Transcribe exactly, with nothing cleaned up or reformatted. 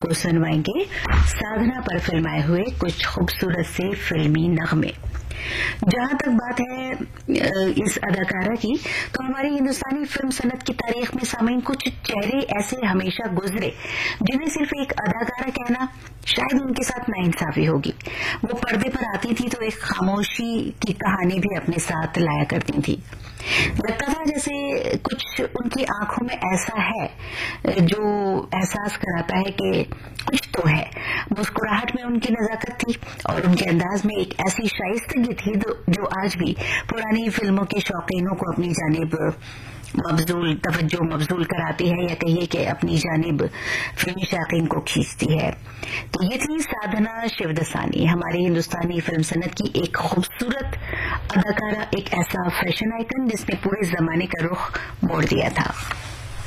आपको सुनवाएंगे साधना पर फिल्माए हुए कुछ खूबसूरत से फिल्मी नगमे। जहां तक बात है इस अदाकारा की, तो हमारी हिंदुस्तानी फिल्म सनत की तारीख में सामीन कुछ चेहरे ऐसे हमेशा गुजरे जिन्हें सिर्फ एक अदाकारा कहना शायद उनके साथ नाइंसाफी होगी। वो पर्दे पर आती थी तो एक खामोशी की कहानी भी अपने साथ लाया करती थी। लगता था जैसे कुछ उनकी आंखों में ऐसा है जो एहसास कराता है कि कुछ तो है। मुस्कुराहट में उनकी नजाकत थी और उनके अंदाज में एक ऐसी शाइस्तगी थी जो आज भी पुरानी फिल्मों के शौकीनों को अपनी जानिब मबजूल तवज्जो मबजूल कराती है, या कहिए कि अपनी जानिब फिल्मी शौकीन को खींचती है। तो ये थी साधना शिवदसानी, हमारी हिंदुस्तानी फिल्म सनत की एक खूबसूरत अदाकारा, एक ऐसा फैशन आइकन जिसने पूरे जमाने का रुख मोड़ दिया था।